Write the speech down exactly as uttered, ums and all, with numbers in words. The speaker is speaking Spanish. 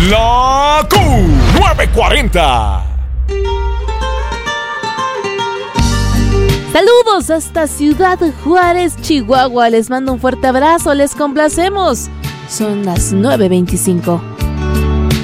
La Q nueve cuarenta. Saludos hasta Ciudad Juárez, Chihuahua. Les mando un fuerte abrazo, les complacemos. Son las nueve veinticinco.